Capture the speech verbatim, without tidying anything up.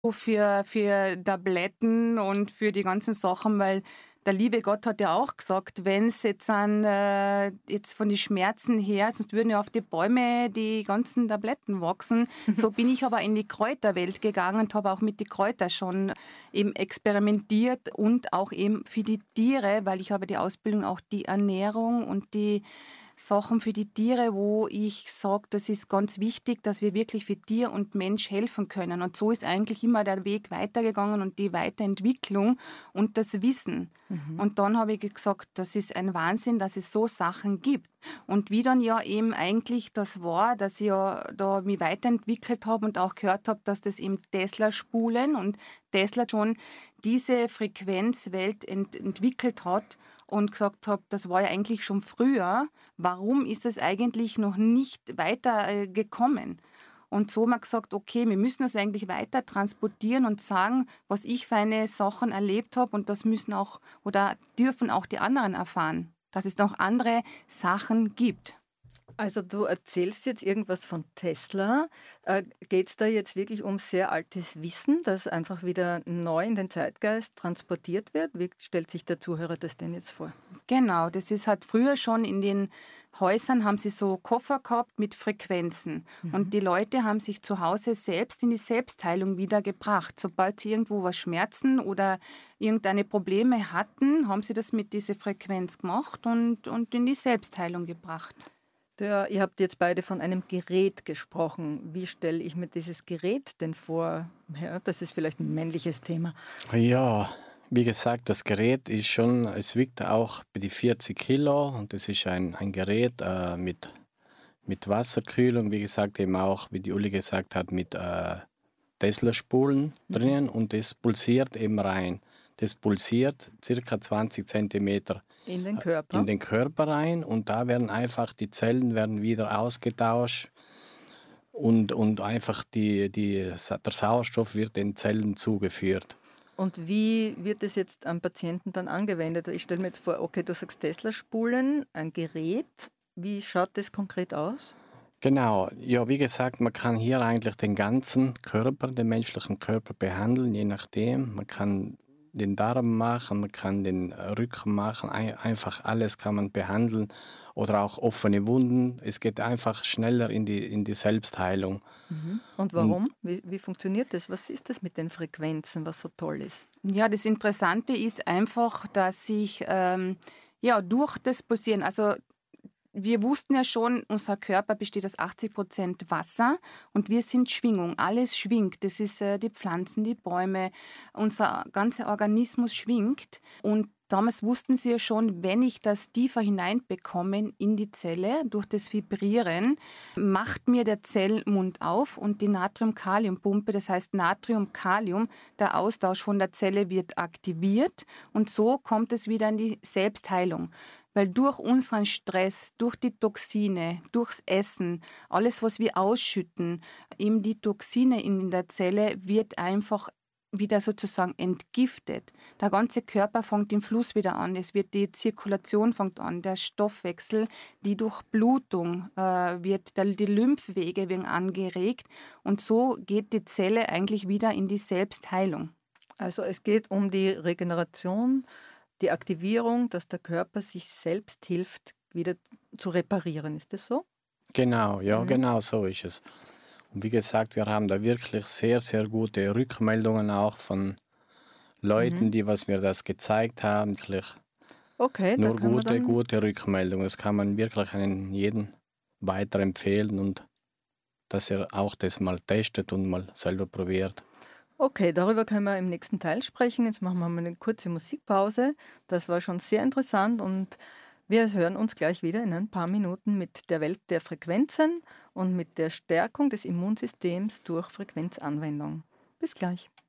für für Tabletten und für die ganzen Sachen, weil der liebe Gott hat ja auch gesagt, wenn's jetzt an äh, jetzt von den Schmerzen her, sonst würden ja auf die Bäume die ganzen Tabletten wachsen. So bin ich aber in die Kräuterwelt gegangen und habe auch mit die Kräuter schon eben experimentiert und auch eben für die Tiere, weil ich habe die Ausbildung auch die Ernährung und die Sachen für die Tiere, wo ich sage, das ist ganz wichtig, dass wir wirklich für Tier und Mensch helfen können. Und so ist eigentlich immer der Weg weitergegangen und die Weiterentwicklung und das Wissen. Mhm. Und dann habe ich gesagt, das ist ein Wahnsinn, dass es so Sachen gibt. Und wie dann ja eben eigentlich das war, dass ich ja da mich weiterentwickelt habe und auch gehört habe, dass das eben Tesla-Spulen und Tesla schon diese Frequenzwelt ent entwickelt hat und gesagt habe, das war ja eigentlich schon früher. Warum ist es eigentlich noch nicht weiter äh, gekommen? Und so haben wir gesagt, okay, wir müssen das eigentlich weiter transportieren und sagen, was ich für eine Sachen erlebt habe und das müssen auch oder dürfen auch die anderen erfahren, dass es noch andere Sachen gibt. Also du erzählst jetzt irgendwas von Tesla. Äh, Geht es da jetzt wirklich um sehr altes Wissen, das einfach wieder neu in den Zeitgeist transportiert wird? Wie stellt sich der Zuhörer das denn jetzt vor? Genau, das ist halt früher schon in den Häusern haben sie so Koffer gehabt mit Frequenzen und Mhm. die Leute haben sich zu Hause selbst in die Selbstheilung wieder gebracht. Sobald sie irgendwo was Schmerzen oder irgendeine Probleme hatten, haben sie das mit dieser Frequenz gemacht und, und in die Selbstheilung gebracht. Der, ihr habt jetzt beide von einem Gerät gesprochen. Wie stelle ich mir dieses Gerät denn vor? Ja, das ist vielleicht ein männliches Thema. Ja, wie gesagt, das Gerät ist schon, es wiegt auch bei die vierzig Kilo und es ist ein, ein Gerät äh, mit, mit Wasserkühlung, wie gesagt, eben auch, wie die Uli gesagt hat, mit äh, Tesla-Spulen Mhm. drinnen und das pulsiert eben rein. Das pulsiert circa zwanzig Zentimeter In den in Körper. den Körper rein und da werden einfach die Zellen werden wieder ausgetauscht und, und einfach die, die, der Sauerstoff wird den Zellen zugeführt. Und wie wird es jetzt am Patienten dann angewendet? Ich stelle mir jetzt vor, okay, du sagst Tesla-Spulen, ein Gerät. Wie schaut das konkret aus? Genau, ja, wie gesagt, man kann hier eigentlich den ganzen Körper, den menschlichen Körper behandeln, je nachdem. Man kann den Darm machen, man kann den äh, Rücken machen, ein, einfach alles kann man behandeln oder auch offene Wunden. Es geht einfach schneller in die, in die Selbstheilung. Mhm. Und Und warum? Wie, wie funktioniert das? Was ist das mit den Frequenzen, was so toll ist? Ja, das Interessante ist einfach, dass ich ähm, ja durch das Pulsieren, also wir wussten ja schon, unser Körper besteht aus achtzig Prozent Wasser und wir sind Schwingung. Alles schwingt. Das ist äh, die Pflanzen, die Bäume, unser ganzer Organismus schwingt. Und damals wussten sie ja schon, wenn ich das tiefer hineinbekomme in die Zelle, durch das Vibrieren, macht mir der Zellmund auf und die Natrium-Kalium-Pumpe, das heißt Natrium-Kalium, der Austausch von der Zelle wird aktiviert und so kommt es wieder in die Selbstheilung. Weil durch unseren Stress, durch die Toxine, durchs Essen, alles, was wir ausschütten, eben die Toxine in der Zelle wird einfach wieder sozusagen entgiftet. Der ganze Körper fängt den Fluss wieder an. Es wird die Zirkulation fängt an, der Stoffwechsel, die Durchblutung äh, wird, der, die Lymphwege werden angeregt und so geht die Zelle eigentlich wieder in die Selbstheilung. Also es geht um die Regeneration, die Aktivierung, dass der Körper sich selbst hilft, wieder zu reparieren. Ist das so? genau, ja, Mhm. genau so ist es. Und wie gesagt, wir haben da wirklich sehr, sehr gute Rückmeldungen auch von Mhm. Leuten, die was mir das gezeigt haben. Wirklich Okay, da nur können wir gute, dann. gute Rückmeldungen. Das kann man wirklich an jeden weiterempfehlen und dass er auch das mal testet und mal selber probiert. Okay, darüber können wir im nächsten Teil sprechen. Jetzt machen wir mal eine kurze Musikpause. Das war schon sehr interessant und wir hören uns gleich wieder in ein paar Minuten mit der Welt der Frequenzen und mit der Stärkung des Immunsystems durch Frequenzanwendung. Bis gleich.